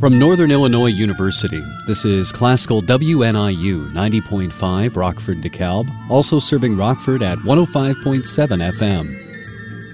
From Northern Illinois University, this is Classical WNIU 90.5 Rockford DeKalb, also serving Rockford at 105.7 FM.